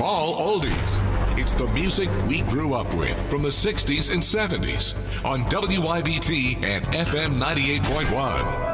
all oldies. It's the music we grew up with from the 60s and 70s on WYBT and FM 98.1.